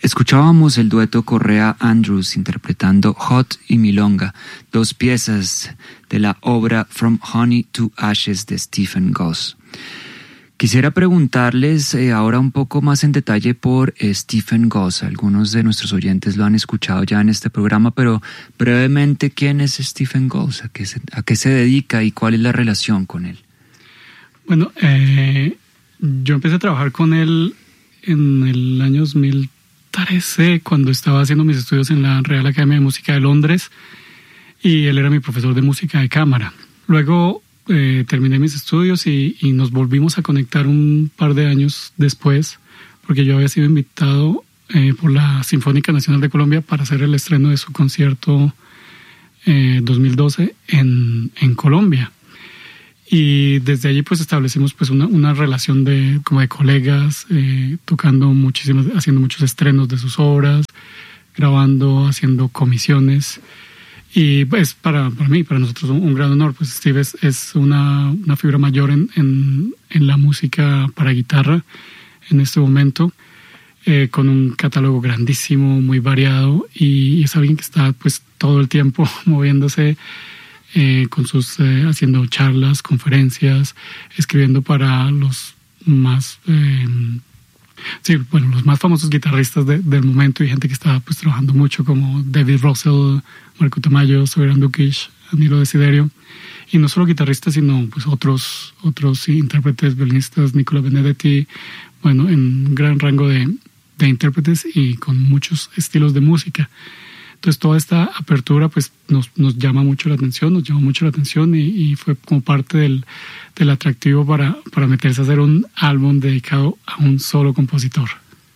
Escuchábamos el dueto Correa-Andrews interpretando Hot y Milonga, dos piezas de la obra From Honey to Ashes de Stephen Goss. Quisiera preguntarles ahora un poco más en detalle por Stephen Goss. Algunos de nuestros oyentes lo han escuchado ya en este programa, pero brevemente, ¿quién es Stephen Goss? ¿A qué se dedica y cuál es la relación con él? Bueno, yo empecé a trabajar con él en el año 2013, cuando estaba haciendo mis estudios en la Real Academia de Música de Londres, y él era mi profesor de música de cámara. Luego terminé mis estudios y nos volvimos a conectar un par de años después, porque yo había sido invitado por la Sinfónica Nacional de Colombia para hacer el estreno de su concierto 2012 en Colombia. Y desde allí pues establecimos pues una relación como de colegas, tocando haciendo muchos estrenos de sus obras, grabando, haciendo comisiones. Y pues para mí, para nosotros un gran honor, pues Steve es una figura mayor en la música para guitarra en este momento, con un catálogo grandísimo, muy variado, y es alguien que está pues todo el tiempo moviéndose, haciendo charlas, conferencias, escribiendo para los más los más famosos guitarristas del momento, y gente que está pues trabajando mucho, como David Russell, Marco Tamayo, Soberan Dukic, Danilo Desiderio, y no solo guitarristas, sino pues otros intérpretes, violinistas, Nicola Benedetti, en un gran rango de intérpretes y con muchos estilos de música. Entonces toda esta apertura pues nos llama mucho la atención, y fue como parte del atractivo para meterse a hacer un álbum dedicado a un solo compositor.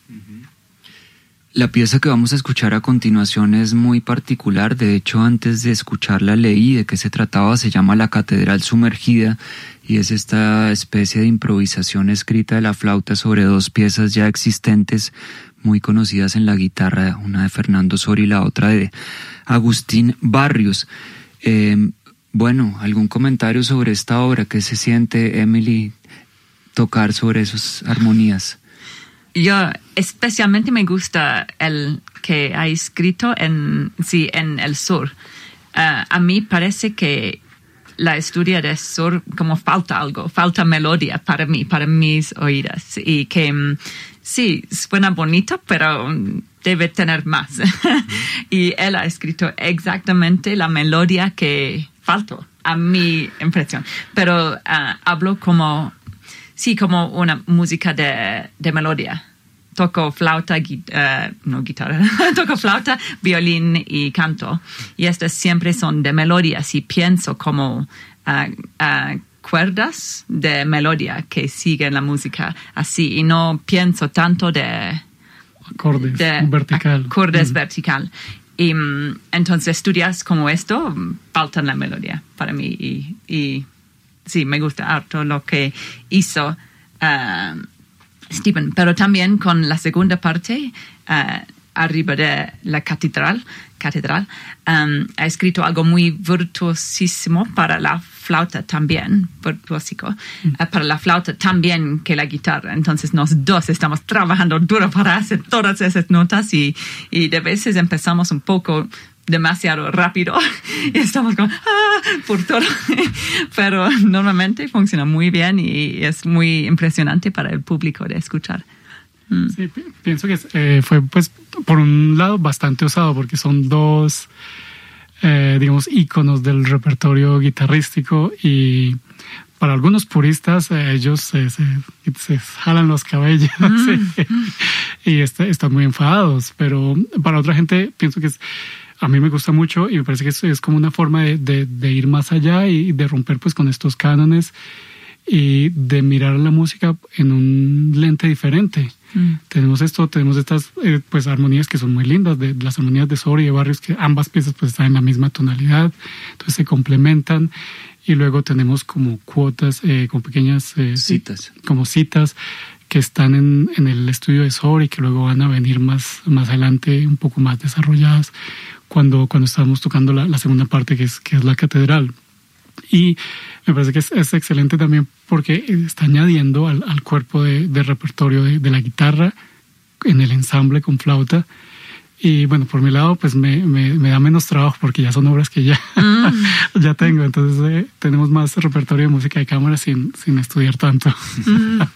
La pieza que vamos a escuchar a continuación es muy particular. De hecho, antes de escucharla leí de qué se trataba. Se llama La Catedral Sumergida, y es esta especie de improvisación escrita de la flauta sobre dos piezas ya existentes muy conocidas en la guitarra, una de Fernando Sori y la otra de Agustín Barrios. ¿Algún comentario sobre esta obra? ¿Qué se siente, Emily, tocar sobre esas armonías? Yo especialmente me gusta el que ha escrito en el sur. A mí parece que la historia del sur como falta melodía para mis oídos, y que sí, suena bonito, pero debe tener más. Y él ha escrito exactamente la melodía que faltó, a mi impresión. Pero hablo como una música de melodía. Toco flauta, toco flauta, violín y canto. Y estas siempre son de melodías, y pienso como cuerdas de melodía que siguen la música así, y no pienso tanto de acordes vertical. Y entonces estudias como esto, faltan la melodía para mí, y sí, me gusta harto lo que hizo Stephen, pero también con la segunda parte, arriba de la catedral, ha escrito algo muy virtuosísimo para la flauta también, para la flauta también que la guitarra. Entonces los dos estamos trabajando duro para hacer todas esas notas, y de veces empezamos un poco demasiado rápido y estamos como por todo, pero normalmente funciona muy bien y es muy impresionante para el público de escuchar. Sí, pienso que fue pues por un lado bastante osado, porque son dos íconos del repertorio guitarrístico, y para algunos puristas ellos se jalan los cabellos y están muy enfadados, pero para otra gente pienso que a mí me gusta mucho, y me parece que es como una forma de ir más allá y de romper pues con estos cánones, y de mirar la música en un lente diferente. Tenemos estas pues armonías que son muy lindas, de las armonías de Sori y de Barrios, que ambas piezas pues están en la misma tonalidad, entonces se complementan, y luego tenemos como cuotas, como pequeñas citas que están en el estudio de Sori, que luego van a venir más adelante, un poco más desarrolladas, cuando estábamos tocando la segunda parte, que es la catedral. Y me parece que es excelente también porque está añadiendo al cuerpo de repertorio de la guitarra en el ensamble con flauta. Y bueno, por mi lado, pues me da menos trabajo porque ya son obras que ya, ya tengo. Entonces tenemos más repertorio de música de cámara sin estudiar tanto.